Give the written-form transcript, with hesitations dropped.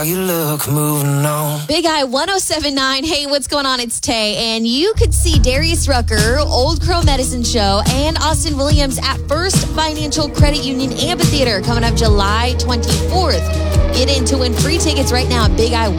You look moving on. Big Eye 1079. Hey, what's going on? It's Tay. And you could see Darius Rucker, Old Crow Medicine Show, and Austin Williams at First Financial Credit Union Amphitheater coming up July 24th. Get in to win free tickets right now at Big Eye